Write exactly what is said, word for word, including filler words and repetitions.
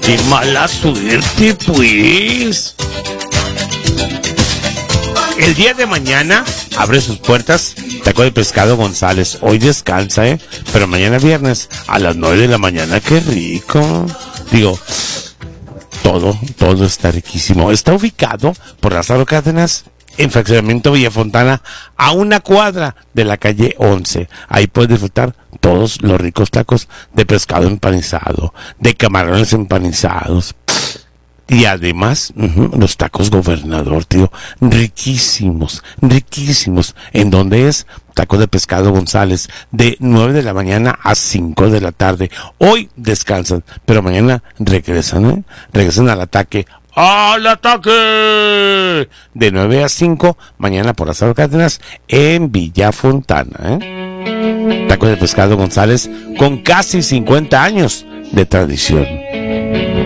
¡Qué mala suerte, pues! El día de mañana abre sus puertas Taco de Pescado González. Hoy descansa, ¿eh? Pero mañana viernes a las nueve de la mañana. ¡Qué rico! Digo, todo, todo está riquísimo. Está ubicado por Lázaro Cárdenas, en Fraccionamiento Villafontana, a una cuadra de la calle once. Ahí puedes disfrutar todos los ricos tacos de pescado empanizado, de camarones empanizados. Y además, uh-huh, los tacos Gobernador, tío, riquísimos, riquísimos. ¿En dónde es? Taco de Pescado González, de nueve de la mañana a cinco de la tarde. Hoy descansan, pero mañana regresan, ¿eh? Regresan al ataque. ¡Al ataque! De nueve a cinco, mañana por Lázaro Cárdenas, en Villafontana, ¿eh? Taco de Pescado González, con casi cincuenta años de tradición.